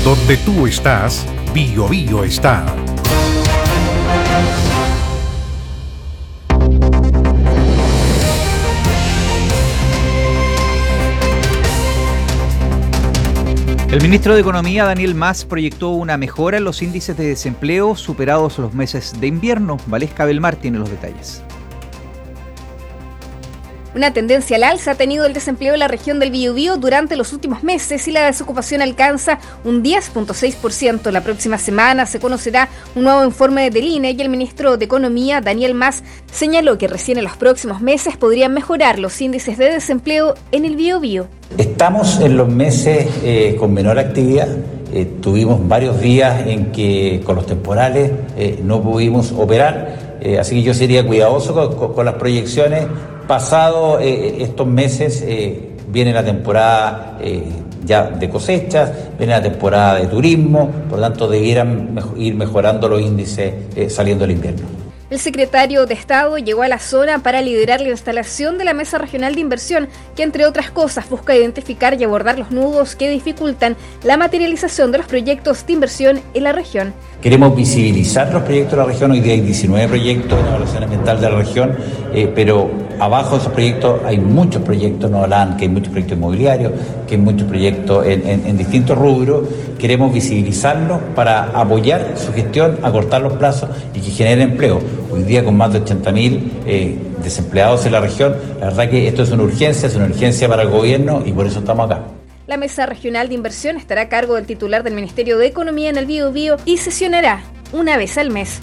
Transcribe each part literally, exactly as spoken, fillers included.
Donde tú estás, Bio Bio está. El ministro de Economía, Daniel Mas, proyectó una mejora en los índices de desempleo superados los meses de invierno. Valesca Belmar tiene los detalles. Una tendencia al alza ha tenido el desempleo en la región del Biobío durante los últimos meses y la desocupación alcanza un diez punto seis por ciento. La próxima semana se conocerá un nuevo informe del I N E y el ministro de Economía, Daniel Mas, señaló que recién en los próximos meses podrían mejorar los índices de desempleo en el Biobío. Estamos en los meses eh, con menor actividad. Eh, tuvimos varios días en que con los temporales eh, no pudimos operar, eh, así que yo sería cuidadoso con, con, con las proyecciones. Pasado eh, estos meses eh, viene la temporada eh, ya de cosechas, viene la temporada de turismo, por lo tanto debieran mejo- ir mejorando los índices eh, saliendo del invierno. El secretario de Estado llegó a la zona para liderar la instalación de la Mesa Regional de Inversión, que entre otras cosas busca identificar y abordar los nudos que dificultan la materialización de los proyectos de inversión en la región. Queremos visibilizar los proyectos de la región. Hoy día hay diecinueve proyectos en evaluación ambiental de la región, eh, pero abajo de esos proyectos hay muchos proyectos, nos hablan que hay muchos proyectos inmobiliarios, que hay muchos proyectos en, en, en distintos rubros. Queremos visibilizarlos para apoyar su gestión, acortar los plazos y que genere empleo. Hoy día con más de ochenta mil eh, desempleados en la región, la verdad que esto es una urgencia, es una urgencia para el gobierno y por eso estamos acá. La Mesa Regional de Inversión estará a cargo del titular del Ministerio de Economía en el Biobío y sesionará una vez al mes.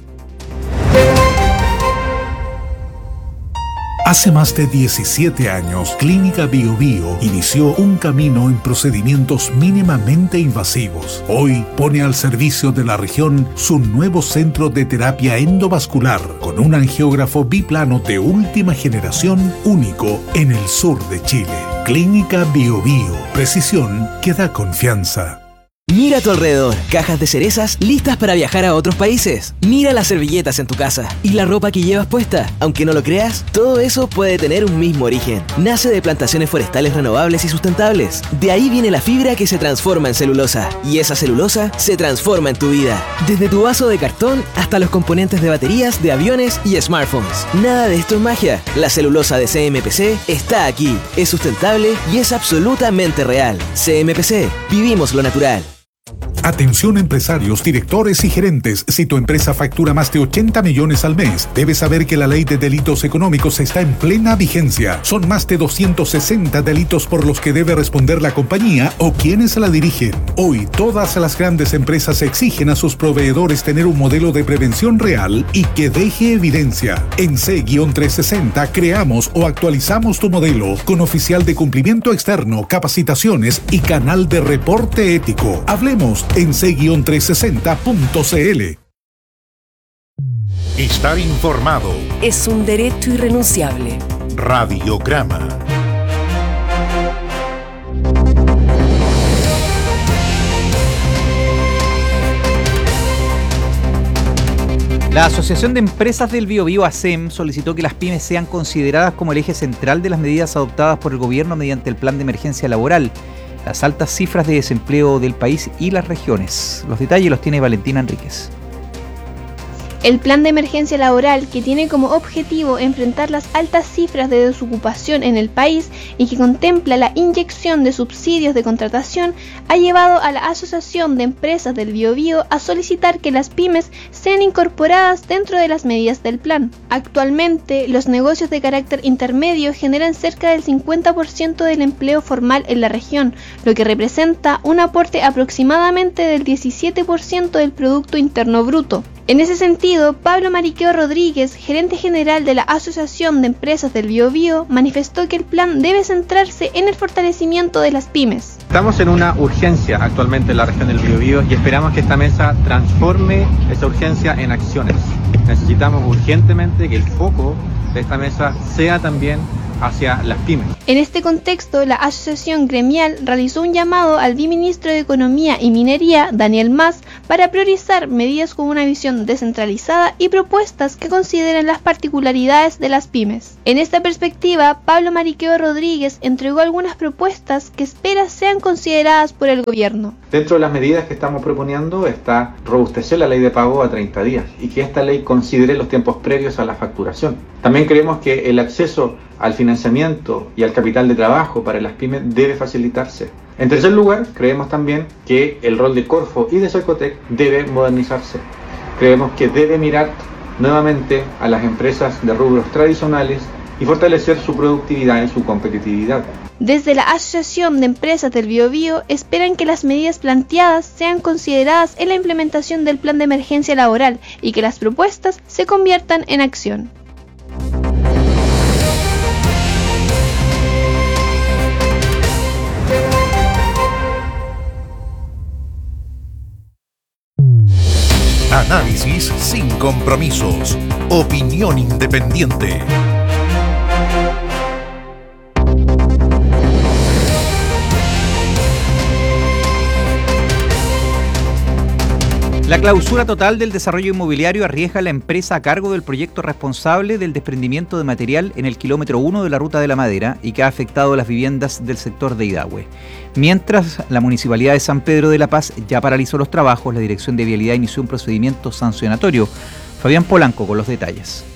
Hace más de diecisiete años, Clínica Bio Bio inició un camino en procedimientos mínimamente invasivos. Hoy pone al servicio de la región su nuevo centro de terapia endovascular con un angiógrafo biplano de última generación único en el sur de Chile. Clínica Bio Bio, precisión que da confianza. Mira a tu alrededor, cajas de cerezas listas para viajar a otros países. Mira las servilletas en tu casa y la ropa que llevas puesta. Aunque no lo creas, todo eso puede tener un mismo origen. Nace de plantaciones forestales renovables y sustentables. De ahí viene la fibra que se transforma en celulosa. Y esa celulosa se transforma en tu vida. Desde tu vaso de cartón hasta los componentes de baterías, de aviones y smartphones. Nada de esto es magia. La celulosa de C M P C está aquí. Es sustentable y es absolutamente real. C M P C. Vivimos lo natural. Atención empresarios, directores y gerentes. Si tu empresa factura más de ochenta millones al mes, debes saber que la ley de delitos económicos está en plena vigencia. Son más de doscientos sesenta delitos por los que debe responder la compañía o quienes la dirigen. Hoy, todas las grandes empresas exigen a sus proveedores tener un modelo de prevención real y que deje evidencia. En C trescientos sesenta creamos o actualizamos tu modelo con oficial de cumplimiento externo, capacitaciones y canal de reporte ético. Hablemos en C trescientos sesenta punto c l. Estar informado es un derecho irrenunciable. Radiograma. La Asociación de Empresas del Biobío, ASEM, solicitó que las pymes sean consideradas como el eje central de las medidas adoptadas por el gobierno mediante el Plan de Emergencia Laboral, las altas cifras de desempleo del país y las regiones. Los detalles los tiene Valentina Enríquez. El plan de emergencia laboral, que tiene como objetivo enfrentar las altas cifras de desocupación en el país y que contempla la inyección de subsidios de contratación, ha llevado a la Asociación de Empresas del Biobío a solicitar que las pymes sean incorporadas dentro de las medidas del plan. Actualmente, los negocios de carácter intermedio generan cerca del cincuenta por ciento del empleo formal en la región, lo que representa un aporte aproximadamente del diecisiete por ciento del Producto Interno Bruto. En ese sentido, Pablo Mariqueo Rodríguez, gerente general de la Asociación de Empresas del Biobío, manifestó que el plan debe centrarse en el fortalecimiento de las pymes. Estamos en una urgencia actualmente en la región del Biobío y esperamos que esta mesa transforme esa urgencia en acciones. Necesitamos urgentemente que el foco de esta mesa sea también hacia las pymes. En este contexto, la asociación gremial realizó un llamado al viceministro de Economía y Minería, Daniel Mas, para priorizar medidas con una visión descentralizada y propuestas que consideren las particularidades de las pymes. En esta perspectiva, Pablo Mariqueo Rodríguez entregó algunas propuestas que espera sean consideradas por el gobierno. Dentro de las medidas que estamos proponiendo está robustecer la ley de pago a treinta días y que esta ley considere los tiempos previos a la facturación. También creemos que el acceso al financiamiento y al capital de trabajo para las pymes debe facilitarse. En tercer lugar, creemos también que el rol de Corfo y de Cercotec debe modernizarse. Creemos que debe mirar nuevamente a las empresas de rubros tradicionales y fortalecer su productividad y su competitividad. Desde la Asociación de Empresas del Biobío esperan que las medidas planteadas sean consideradas en la implementación del plan de emergencia laboral y que las propuestas se conviertan en acción. Análisis sin compromisos. Opinión independiente. La clausura total del desarrollo inmobiliario arriesga a la empresa a cargo del proyecto responsable del desprendimiento de material en el kilómetro uno de la Ruta de la Madera y que ha afectado a las viviendas del sector de Idahue. Mientras, la Municipalidad de San Pedro de la Paz ya paralizó los trabajos, la Dirección de Vialidad inició un procedimiento sancionatorio. Fabián Polanco con los detalles.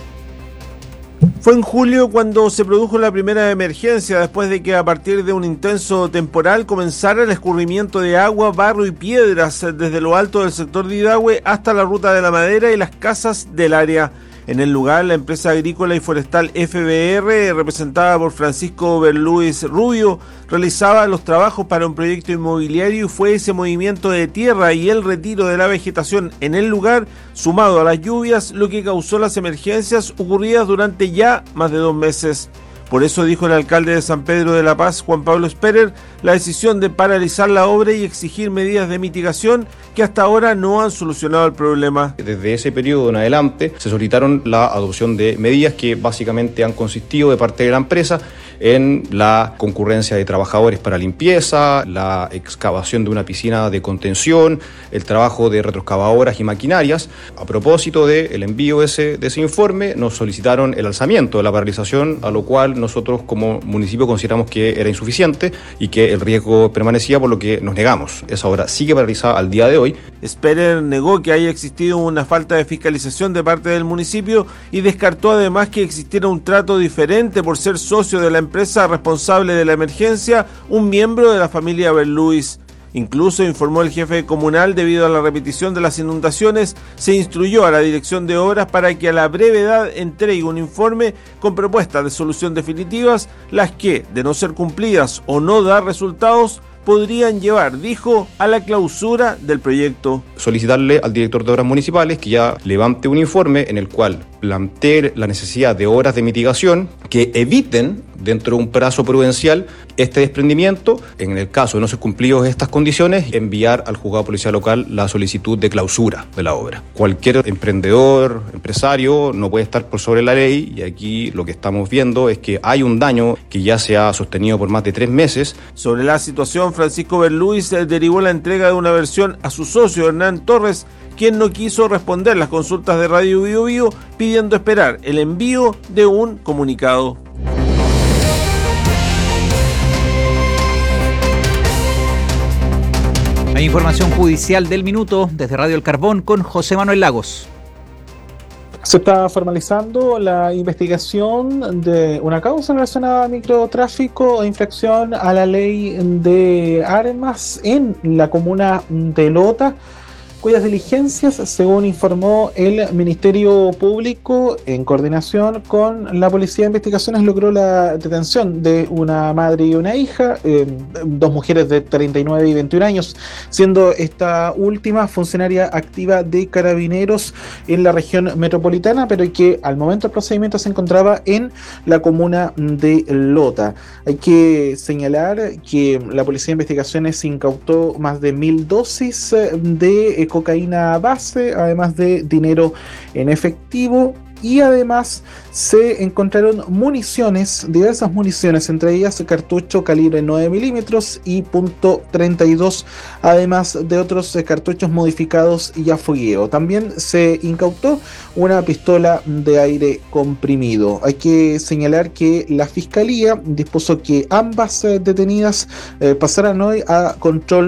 Fue en julio cuando se produjo la primera emergencia, después de que a partir de un intenso temporal comenzara el escurrimiento de agua, barro y piedras desde lo alto del sector de Idahue hasta la Ruta de la Madera y las casas del área. En el lugar, la empresa agrícola y forestal F B R, representada por Francisco Berluis Rubio, realizaba los trabajos para un proyecto inmobiliario y fue ese movimiento de tierra y el retiro de la vegetación en el lugar, sumado a las lluvias, lo que causó las emergencias ocurridas durante ya más de dos meses. Por eso dijo el alcalde de San Pedro de la Paz, Juan Pablo Sperer, la decisión de paralizar la obra y exigir medidas de mitigación que hasta ahora no han solucionado el problema. Desde ese periodo en adelante se solicitaron la adopción de medidas que básicamente han consistido de parte de la empresa en la concurrencia de trabajadores para limpieza, la excavación de una piscina de contención, el trabajo de retroexcavadoras y maquinarias. A propósito del envío de ese, de ese informe, nos solicitaron el alzamiento de la paralización, a lo cual nosotros como municipio consideramos que era insuficiente y que el riesgo permanecía, por lo que nos negamos. Esa obra sigue paralizada al día de hoy. Sperer negó que haya existido una falta de fiscalización de parte del municipio y descartó además que existiera un trato diferente por ser socio de la empresa responsable de la emergencia, un miembro de la familia Berluis. Incluso, informó el jefe comunal, debido a la repetición de las inundaciones, se instruyó a la Dirección de Obras para que a la brevedad entregue un informe con propuestas de solución definitivas, las que, de no ser cumplidas o no dar resultados, podrían llevar, dijo, a la clausura del proyecto. Solicitarle al director de obras municipales que ya levante un informe en el cual plantee la necesidad de obras de mitigación que eviten, dentro de un plazo prudencial, este desprendimiento. En el caso de no ser cumplidos estas condiciones, enviar al juzgado policial local la solicitud de clausura de la obra. Cualquier emprendedor, empresario, no puede estar por sobre la ley, y aquí lo que estamos viendo es que hay un daño que ya se ha sostenido por más de tres meses. Sobre la situación, Francisco Berluis derivó la entrega de una versión a su socio Hernán Torres, quien no quiso responder las consultas de Radio Bio Bio, pidiendo esperar el envío de un comunicado. Hay información judicial del minuto desde Radio El Carbón con José Manuel Lagos. Se está formalizando la investigación de una causa relacionada a microtráfico e infracción a la ley de armas en la comuna de Lota, cuyas diligencias, según informó el Ministerio Público, en coordinación con la Policía de Investigaciones, logró la detención de una madre y una hija, eh, dos mujeres de treinta y nueve y veintiún años, siendo esta última funcionaria activa de Carabineros en la región metropolitana, pero que al momento del procedimiento se encontraba en la comuna de Lota. Hay que señalar que la Policía de Investigaciones incautó más de mil dosis de cocaína base, además de dinero en efectivo, y además se encontraron municiones, diversas municiones, entre ellas cartucho calibre nueve milímetros y punto treinta y dos, además de otros eh, cartuchos modificados y a fogueo. También se incautó una pistola de aire comprimido. Hay que señalar que la Fiscalía dispuso que ambas eh, detenidas eh, pasaran hoy a control